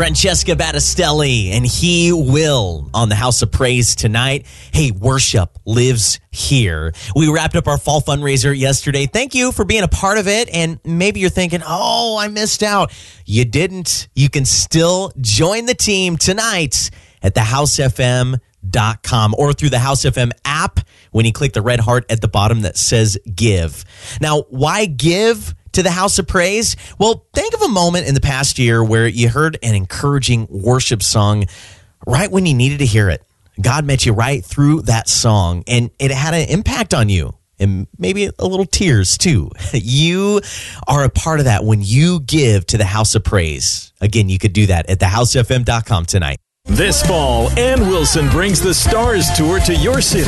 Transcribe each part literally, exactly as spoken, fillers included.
Francesca Battistelli, and He Will on the House of Praise tonight. Hey, worship lives here. We wrapped up our fall fundraiser yesterday. Thank you for being a part of it. And maybe you're thinking, oh, I missed out. You didn't. You can still join the team tonight at the house f m dot com or through the House F M app when you click the red heart at the bottom that says give. Now, why give to the House of Praise? Well, think of a moment in the past year where you heard an encouraging worship song right when you needed to hear it. God met you right through that song, and it had an impact on you, and maybe a little tears too. You are a part of that when you give to the House of Praise. Again, you could do that at the house f m dot com tonight. This fall, Ann Wilson brings the Stars Tour to your city.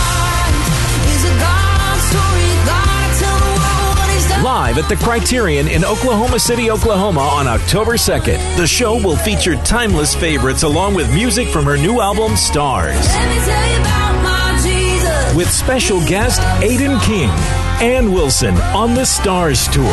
Live at the Criterion in Oklahoma City, Oklahoma on October second. The show will feature timeless favorites along with music from her new album, Stars. With special guest Aiden King. Ann Wilson on the Stars Tour.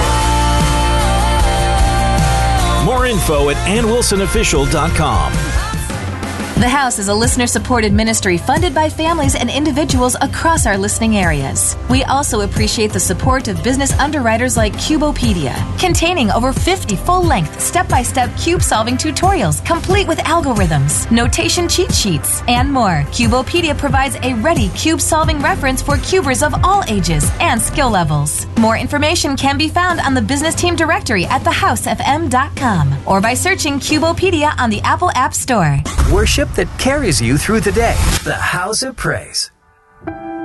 More info at ann wilson official dot com. The House is a listener-supported ministry funded by families and individuals across our listening areas. We also appreciate the support of business underwriters like Cubopedia, containing over fifty full-length, step-by-step cube-solving tutorials, complete with algorithms, notation cheat sheets, and more. Cubopedia provides a ready cube-solving reference for cubers of all ages and skill levels. More information can be found on the business team directory at the house f m dot com or by searching Cubopedia on the Apple App Store. Worship that carries you through the day. The House of Praise.